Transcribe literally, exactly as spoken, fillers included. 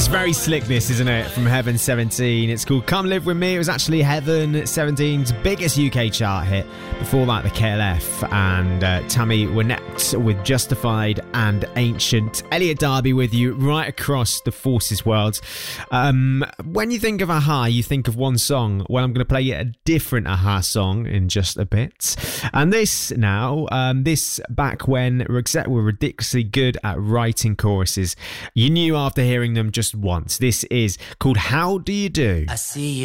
Very slick, this, isn't it? From Heaven seventeen. It's called Come Live With Me. It was actually Heaven seventeen's biggest U K chart hit. Before that, the K L F and uh, Tammy Wynette with Justified and Ancient. Elliot Darby with you right across the Forces world. Um, when you think of a-ha, you think of one song. Well, I'm going to play you a different a-ha song in just a bit. And this now, um, this back when Roxette were ridiculously good at writing choruses. You knew after hearing them just once. This is called How Do You Do? I see you